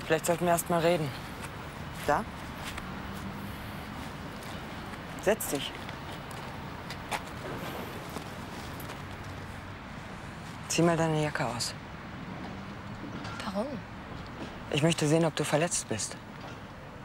Vielleicht sollten wir erst mal reden. Da? Setz dich. Zieh mal deine Jacke aus. Warum? Ich möchte sehen, ob du verletzt bist.